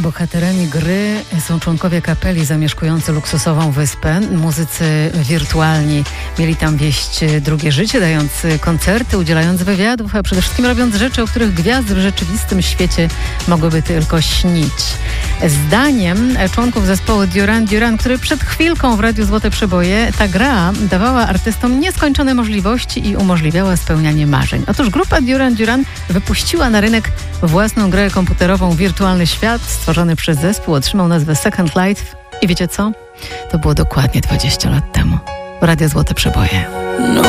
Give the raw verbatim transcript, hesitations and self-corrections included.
Bohaterami gry są członkowie kapeli zamieszkujący luksusową wyspę. Muzycy wirtualni mieli tam wieść drugie życie, dając koncerty, udzielając wywiadów, a przede wszystkim robiąc rzeczy, o których gwiazdy w rzeczywistym świecie mogłyby tylko śnić. Zdaniem członków zespołu Duran Duran, który przed chwilką w Radiu Złote Przeboje, ta gra dawała artystom nieskończone możliwości i umożliwiała spełnianie marzeń. Otóż grupa Duran Duran wypuściła na rynek własną grę komputerową Wirtualny Świat, stworzony przez zespół, otrzymał nazwę Second Life. I wiecie co? To było dokładnie dwadzieścia lat temu. Radio Złote Przeboje.